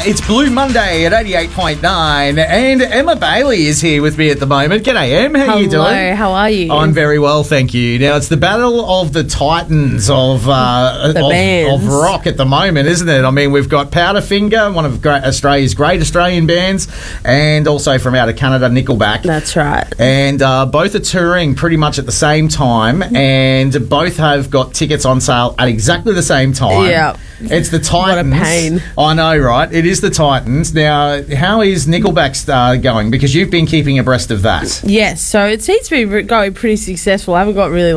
It's Blue Monday at 88.9, and Emma Bailey is here with me at the moment. G'day, Em. How are you doing? Hello, how are you? I'm very well, thank you. Now, it's the battle of the titans of rock at the moment, isn't it? I mean, we've got Powderfinger, one of Australia's great Australian bands, and also from out of Canada, Nickelback. That's right. And both are touring pretty much at the same time, and both have got tickets on sale at exactly the same time. Yeah. It's the Titans. What a pain. I know, right? It is the Titans. Now, how is Nickelback going? Because you've been keeping abreast of that. Yes, so it seems to be going pretty successful. I haven't got really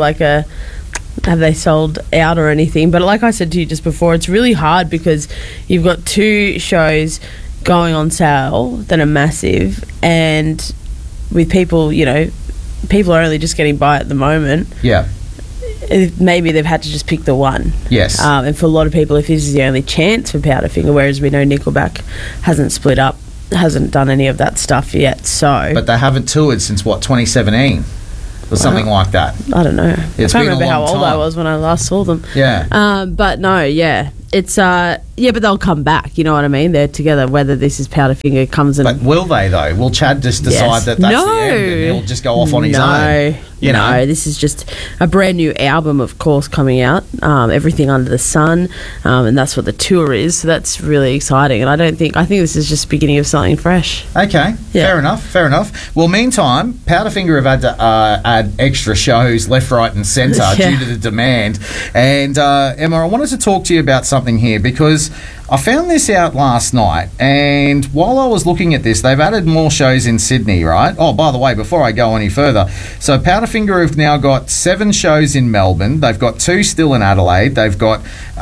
have they sold out or anything? But like I said to you just before, it's really hard because you've got two shows going on sale that are massive, and with people, people are only just getting by at the moment. Yeah. Maybe they've had to just pick the one. Yes. And for a lot of people, if this is the only chance for Powderfinger, whereas we know Nickelback hasn't split up, hasn't done any of that stuff yet, so... But they haven't toured since, 2017? Or something like that. I don't know. It's I been can't remember how old time. I was when I last saw them. Yeah. But no, yeah. It's, but they'll come back, you know what I mean? They're together, whether this is Powderfinger comes and... But will they, though? Will Chad just decide that that's the end and he'll just go off on his own? No, this is just a brand new album, of course, coming out. Everything Under the Sun, and that's what the tour is. So that's really exciting. And I think this is just the beginning of something fresh. Okay, yeah. Fair enough. Well, meantime, Powderfinger have had to add extra shows left, right and centre due to the demand. And Emma, I wanted to talk to you about something here because I found this out last night, and while I was looking at this, they've added more shows in Sydney, right? Oh, by the way, before I go any further, so Powderfinger have now got 7 shows in Melbourne. They've got 2 still in Adelaide. They've got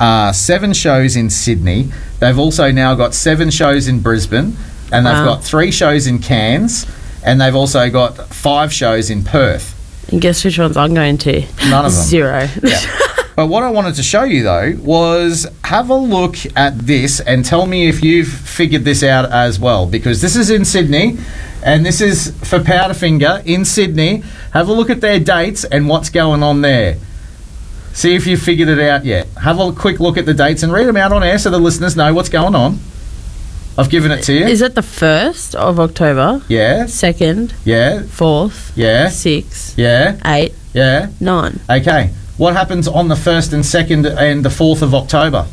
7 shows in Sydney. They've also now got 7 shows in Brisbane, and they've got 3 shows in Cairns, and they've also got 5 shows in Perth. And guess which ones I'm going to? None of them. 0. Yeah. But what I wanted to show you, though, was have a look at this and tell me if you've figured this out as well, because this is in Sydney, and this is for Powderfinger in Sydney. Have a look at their dates and what's going on there. See if you've figured it out yet. Have a quick look at the dates and read them out on air so the listeners know what's going on. I've given it to you. Is it the 1st of October? Yeah. 2nd? Yeah. 4th? Yeah. 6th? Yeah. 8? Yeah. 9? Okay. What happens on the 1st and 2nd and the 4th of October?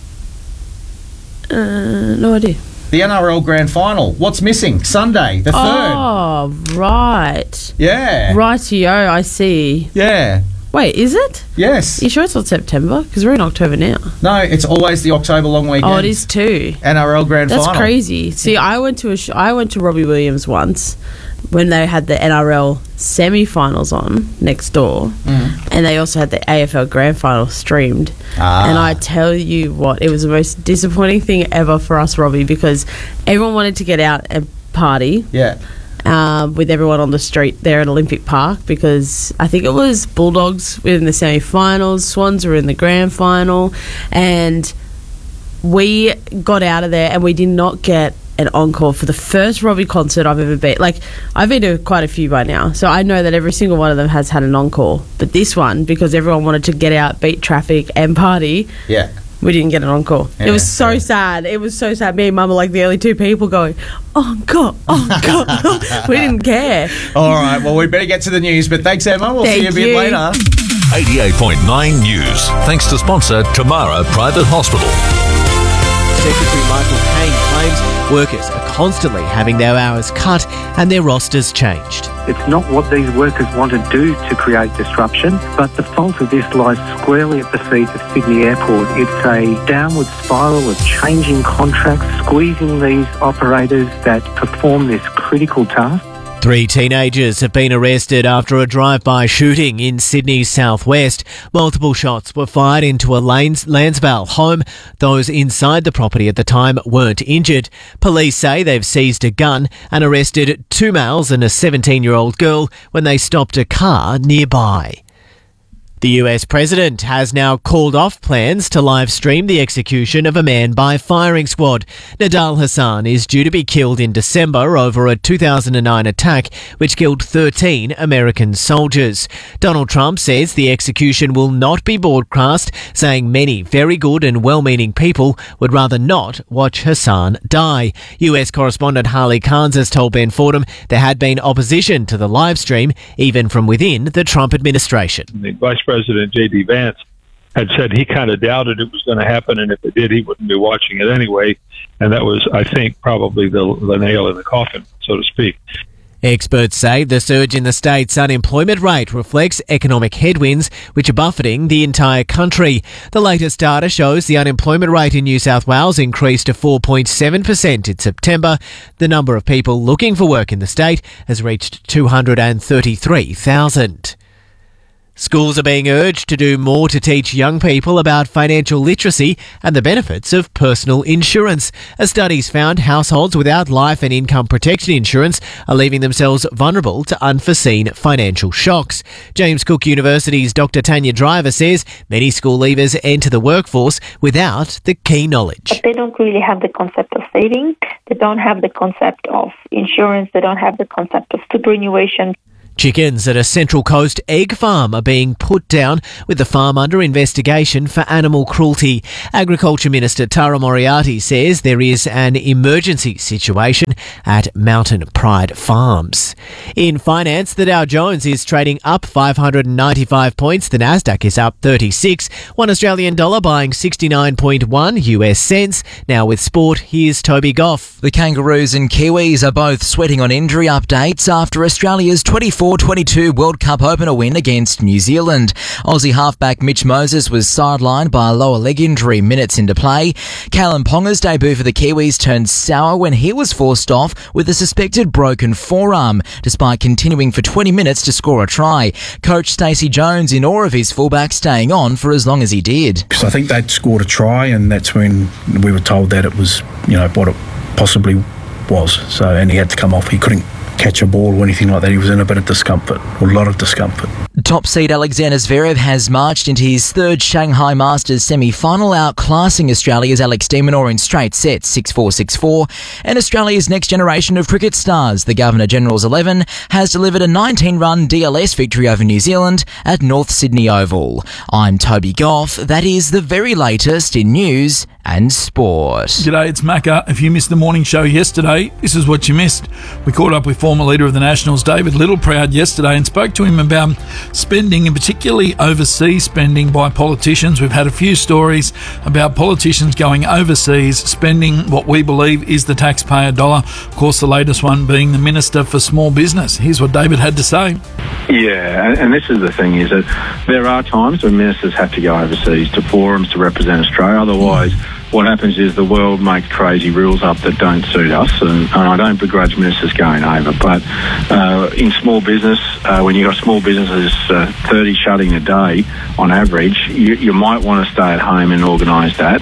No idea. The NRL Grand Final. What's missing? Sunday, the 3rd. Oh, right. Yeah. Rightio, I see. Yeah. Wait, is it? Yes. Are you sure it's not September? Because we're in October now. No, it's always the October long weekend. Oh, it is too. NRL Grand Final. That's crazy. See, I went to Robbie Williams once when they had the NRL semi-finals on next door, and they also had the AFL Grand Final streamed. And I tell you what, it was the most disappointing thing ever for us, Robbie, because everyone wanted to get out and party. Yeah. With everyone on the street there at Olympic Park, because I think it was Bulldogs were in the semi-finals, Swans were in the grand final, and we got out of there and we did not get an encore for the first Robbie concert I've ever been. Like, I've been to quite a few by now, so I know that every single one of them has had an encore. But this one, because everyone wanted to get out, beat traffic and party, we didn't get an encore. Yeah, it was so sad. It was so sad. Me and Mum were like the only 2 people going, encore. We didn't care. All right, well, we better get to the news, but thanks, Emma. We'll see you a bit later. 88.9 News. Thanks to sponsor Tamara Private Hospital. Secretary Michael Caine claims workers are constantly having their hours cut and their rosters changed. It's not what these workers want to do to create disruption, but the fault of this lies squarely at the feet of Sydney Airport. It's a downward spiral of changing contracts, squeezing these operators that perform this critical task. 3 teenagers have been arrested after a drive-by shooting in Sydney's southwest. Multiple shots were fired into a Lansvale home. Those inside the property at the time weren't injured. Police say they've seized a gun and arrested 2 males and a 17-year-old girl when they stopped a car nearby. The US president has now called off plans to live stream the execution of a man by firing squad. Nidal Hasan is due to be killed in December over a 2009 attack which killed 13 American soldiers. Donald Trump says the execution will not be broadcast, saying many very good and well-meaning people would rather not watch Hasan die. US correspondent Harley Carnes has told Ben Fordham there had been opposition to the live stream, even from within the Trump administration. The Vice President J.D. Vance had said he kind of doubted it was going to happen, and if it did, he wouldn't be watching it anyway. And that was, I think, probably the nail in the coffin, so to speak. Experts say the surge in the state's unemployment rate reflects economic headwinds which are buffeting the entire country. The latest data shows the unemployment rate in New South Wales increased to 4.7% in September. The number of people looking for work in the state has reached 233,000. Schools are being urged to do more to teach young people about financial literacy and the benefits of personal insurance. A study's found households without life and income protection insurance are leaving themselves vulnerable to unforeseen financial shocks. James Cook University's Dr. Tanya Driver says many school leavers enter the workforce without the key knowledge. But they don't really have the concept of saving. They don't have the concept of insurance. They don't have the concept of superannuation. Chickens at a Central Coast egg farm are being put down with the farm under investigation for animal cruelty. Agriculture Minister Tara Moriarty says there is an emergency situation at Mountain Pride Farms. In finance, the Dow Jones is trading up 595 points. The Nasdaq is up 36. One Australian dollar buying 69.1 US cents. Now with sport, here's Toby Goff. The Kangaroos and Kiwis are both sweating on injury updates after Australia's 24-22 World Cup opener win against New Zealand. Aussie halfback Mitch Moses was sidelined by a lower leg injury minutes into play. Callum Ponga's debut for the Kiwis turned sour when he was forced off with a suspected broken forearm, despite continuing for 20 minutes to score a try. Coach Stacey Jones in awe of his fullback staying on for as long as he did. Because I think they'd scored a try, and that's when we were told that it was, what it possibly was. So, and he had to come off. He couldn't catch a ball or anything like that. He was in a bit of discomfort, or a lot of discomfort. Top seed Alexander Zverev has marched into his third Shanghai Masters semi-final, outclassing Australia's Alex de Minaur in straight sets 6-4, 6-4. And Australia's next generation of cricket stars, the Governor-General's 11, has delivered a 19-run DLS victory over New Zealand at North Sydney Oval. I'm Toby Goff. That is the very latest in news and sport. G'day, it's Macca. If you missed the morning show yesterday, this is what you missed. We caught up with former leader of the Nationals, David Littleproud, yesterday and spoke to him about spending, and particularly overseas spending by politicians. We've had a few stories about politicians going overseas, spending what we believe is the taxpayer dollar. Of course, the latest one being the Minister for Small Business. Here's what David had to say. Yeah, and this is the thing, is that there are times when ministers have to go overseas to forums to represent Australia. Otherwise, what happens is the world makes crazy rules up that don't suit us, and I don't begrudge ministers going over. But in small business, when you've got small businesses, 30 shutting a day on average, you might want to stay at home and organise that.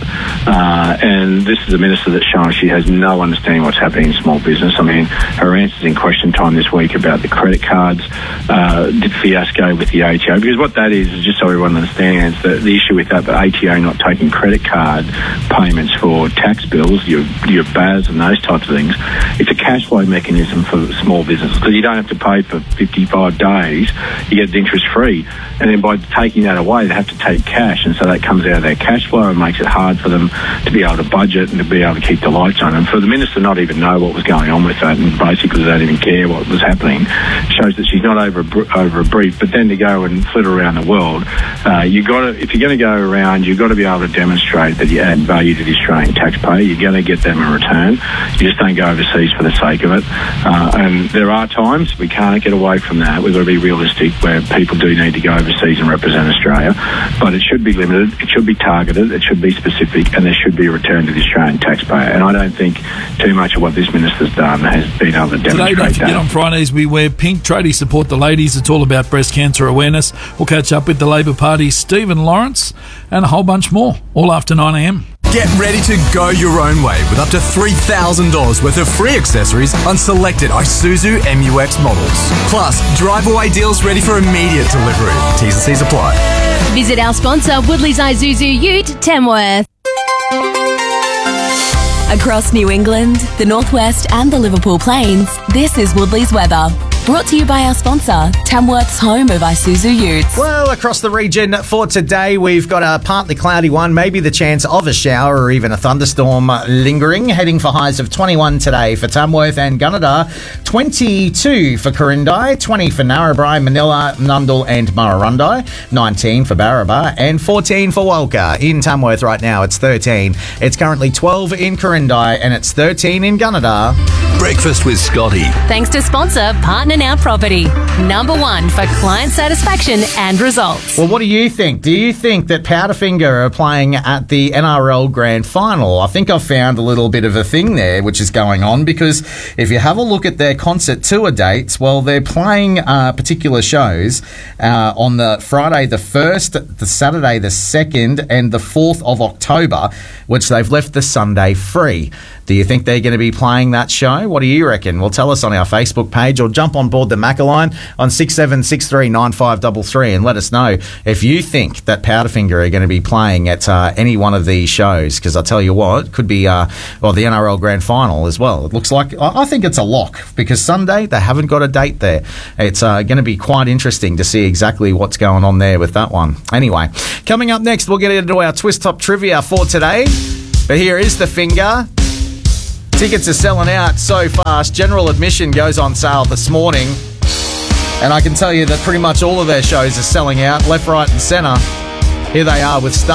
And this is a minister that's shown she has no understanding what's happening in small business. I mean, her answers in Question Time this week about the credit cards, did fiasco with the ATO, because what that is just so everyone understands, the issue with that, the ATO not taking credit card payments for tax bills, your BAS and those types of things. It's a cash flow mechanism for small businesses, because you don't have to pay for 55 days, you get it interest free. And then by taking that away, they have to take cash, and so that comes out of their cash flow and makes it hard for them to be able to budget and to be able to keep the lights on. And for the minister not even know what was going on with that, and basically they don't even care what was happening, shows that she's not over a brief. But then to go and flit around the world, if you're going to go around, you've got to be able to demonstrate that you add value to the Australian taxpayer. You're going to get them in return. You just don't go overseas for the sake of it. And there are times we can't get away from that. We've got to be realistic, where people do need to go overseas and represent Australia. But it should be limited, it should be targeted, it should be specific, and there should be a return to the Australian taxpayer. And I don't think too much of what this minister's done has been able to demonstrate that. Today, don't forget, on Fridays we wear pink. Tradies support the ladies. It's all about breast cancer awareness. We'll catch up with the Labor Party's Stephen Lawrence and a whole bunch more, all after 9 a.m. Get ready to go your own way with up to $3,000 worth of free accessories on selected Isuzu MU-X models. Plus, drive-away deals ready for immediate delivery. T's and C's apply. Visit our sponsor, Woodley's Isuzu Ute, Tamworth. Across New England, the Northwest and the Liverpool Plains, this is Woodley's weather. Brought to you by our sponsor, Tamworth's home of Isuzu Utes. Well, across the region for today, we've got a partly cloudy one, maybe the chance of a shower or even a thunderstorm lingering. Heading for highs of 21 today for Tamworth and Gunnedah, 22 for Corindai, 20 for Narrabri, Manila, Nundle and Murrurundi, 19 for Barraba and 14 for Walker. In Tamworth right now, it's 13. It's currently 12 in Corindai and it's 13 in Gunnedah. Breakfast with Scotty. Thanks to sponsor Partner Now Property, #1 for client satisfaction and results. Well, what do you think? Do you think that Powderfinger are playing at the NRL Grand Final? I think I've found a little bit of a thing there which is going on, because if you have a look at their concert tour dates, well, they're playing particular shows on the Friday the 1st, the Saturday the 2nd and the 4th of October, which they've left the Sunday free. Do you think they're going to be playing that show? What do you reckon? Well, tell us on our Facebook page or jump on board the Macca line on 67639533 and let us know if you think that Powderfinger are going to be playing at any one of these shows, because I tell you what, it could be the NRL Grand Final as well. It looks like, I think it's a lock, because Sunday they haven't got a date there. It's going to be quite interesting to see exactly what's going on there with that one. Anyway, coming up next, we'll get into our Twist Top trivia for today. But here is the finger. Tickets are selling out so fast. General admission goes on sale this morning. And I can tell you that pretty much all of their shows are selling out, left, right and centre. Here they are with Star.